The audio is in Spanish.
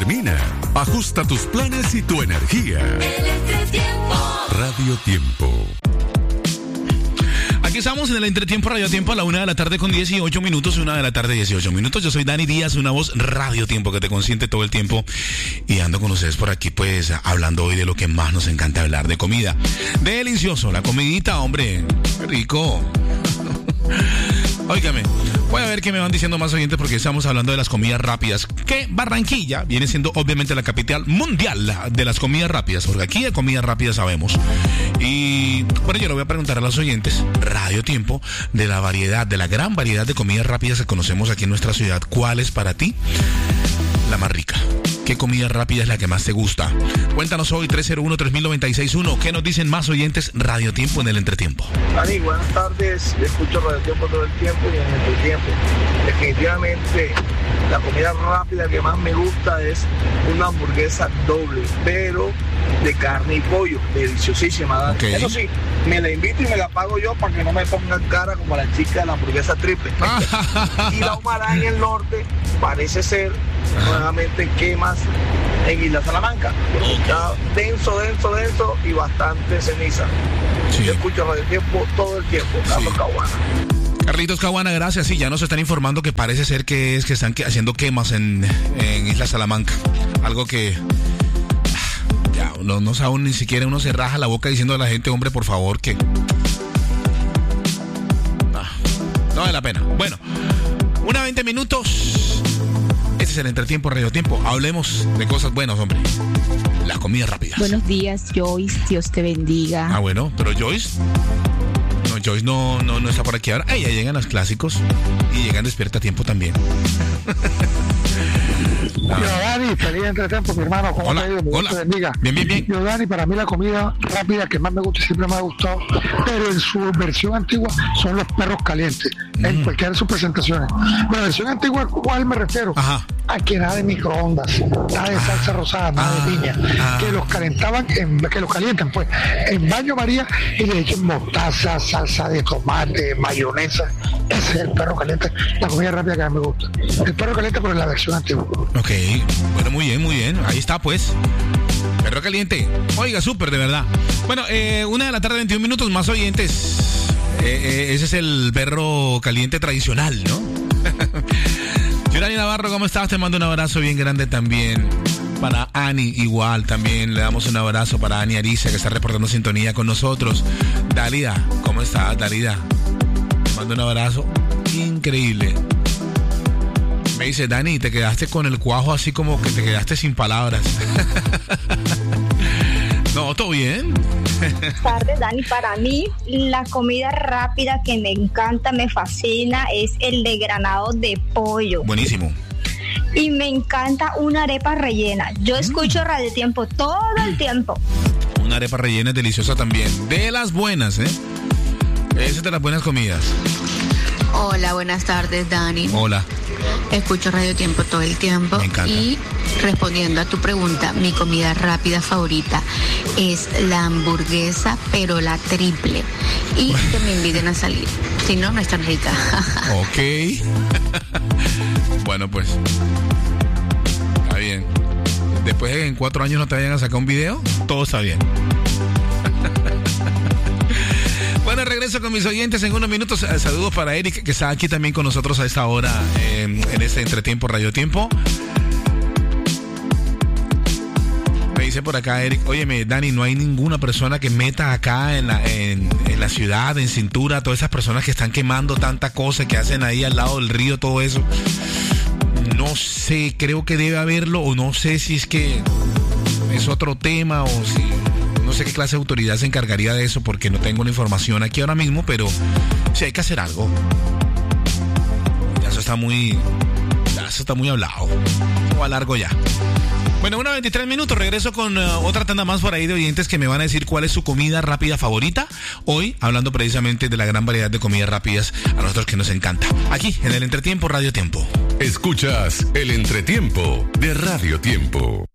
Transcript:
termina. Ajusta tus planes y tu energía. El entretiempo. Radio Tiempo. Aquí estamos en el Entretiempo Radio Tiempo a la 1:18 p.m, 1:18 p.m. Yo soy Dani Díaz, una voz Radio Tiempo que te consiente todo el tiempo. Y ando con ustedes por aquí, pues, hablando hoy de lo que más nos encanta hablar, de comida. Delicioso, la comidita, hombre, qué rico. Óigame, voy a ver qué me van diciendo más oyentes porque estamos hablando de las comidas rápidas. Que Barranquilla viene siendo obviamente la capital mundial de las comidas rápidas, porque aquí de comidas rápidas sabemos. Y bueno, yo le voy a preguntar a los oyentes, Radio Tiempo, de la variedad, de la gran variedad de comidas rápidas que conocemos aquí en nuestra ciudad. ¿Cuál es para ti la más rica? ¿Qué comida rápida es la que más te gusta? Cuéntanos hoy, 301-3096-1. ¿Qué nos dicen más oyentes? Radio Tiempo en el Entretiempo. Dani, buenas tardes. Escucho Radio Tiempo todo el tiempo y en el Entretiempo. Definitivamente, la comida rápida que más me gusta es una hamburguesa doble, pero de carne y pollo. Deliciosísima, Dani. Okay. Eso sí, me la invito y me la pago yo para que no me pongan cara como la chica de la hamburguesa triple. Y la Humará en el norte parece ser nuevamente quemas en Isla Salamanca. Está denso y bastante ceniza. Sí. Yo escucho Radio Tiempo todo el tiempo. Carlos Caguana. Carlitos Caguana, gracias. Sí, ya nos están informando que parece ser que están haciendo quemas en Isla Salamanca. Algo que ya no sabe ni siquiera, uno se raja la boca diciendo a la gente, hombre, por favor, que no vale la pena. Bueno, 1:20 p.m. Este es el Entretiempo, Radio Tiempo. Hablemos de cosas buenas, hombre. Las comidas rápidas. Buenos días, Joyce. Dios te bendiga. Ah, bueno, pero Joyce no está por aquí ahora. Ya llegan los clásicos y llegan Despierta a Tiempo también. Dani, feliz Entretiempo, mi hermano. ¿Cómo Hola, te ha ido? hola. Dios te bendiga. Bien. Yo, Dani, para mí la comida rápida que más me gusta y siempre me ha gustado, pero en su versión antigua, son los perros calientes, en cualquiera de sus presentaciones. La versión antigua, ¿cuál me refiero? Ajá. A que nada de microondas, nada de salsa rosada, nada de piña, que los calentaban, que los calientan, pues, en baño María y le echen mostaza, salsa de tomate, mayonesa. Ese es el perro caliente, la comida rápida que a mí me gusta. El perro caliente, pero en la versión antigua. Ok, bueno, muy bien. Ahí está, pues. Perro caliente. Oiga, súper, de verdad. Bueno, 1:21 p.m, más oyentes. Ese es el perro caliente tradicional, ¿no? Yurani Navarro, ¿cómo estás? Te mando un abrazo bien grande también. Para Ani, igual, también le damos un abrazo para Ani Ariza, que está reportando sintonía con nosotros. Dalida, ¿cómo estás, Dalida? Te mando un abrazo increíble. Me dice, Dani, te quedaste con el cuajo así como que te quedaste sin palabras. No, ¿todo bien? Buenas tardes, Dani. Para mí, la comida rápida que me encanta, me fascina, es el de granado de pollo. Buenísimo. Y me encanta una arepa rellena. Yo escucho Radio Tiempo todo el tiempo. Una arepa rellena es deliciosa también. De las buenas, ¿eh? Esa es de las buenas comidas. Hola, buenas tardes, Dani. Hola. Escucho Radio Tiempo todo el tiempo. Me encanta. Y respondiendo a tu pregunta, mi comida rápida favorita es la hamburguesa, pero la triple. Y que me inviten a salir. Si no, no es tan rica. Ok. Bueno, pues. Está bien. Después de que en 4 años no te vayan a sacar un video, todo está bien. Bueno, regreso con mis oyentes en unos minutos. Saludos para Eric, que está aquí también con nosotros a esta hora en este Entretiempo, Radio Tiempo. Me dice por acá Eric, óyeme, Dani, no hay ninguna persona que meta acá en la ciudad, en cintura, todas esas personas que están quemando tanta cosa, que hacen ahí al lado del río, todo eso. No sé, creo que debe haberlo, o no sé si es que es otro tema, o si... No sé qué clase de autoridad se encargaría de eso porque no tengo la información aquí ahora mismo, pero sí hay que hacer algo. Ya eso está muy hablado. O a largo ya. Bueno, 1:23 p.m, regreso con otra tanda más por ahí de oyentes que me van a decir cuál es su comida rápida favorita. Hoy, hablando precisamente de la gran variedad de comidas rápidas a nosotros que nos encanta. Aquí, en el Entretiempo, Radio Tiempo. Escuchas el Entretiempo de Radio Tiempo.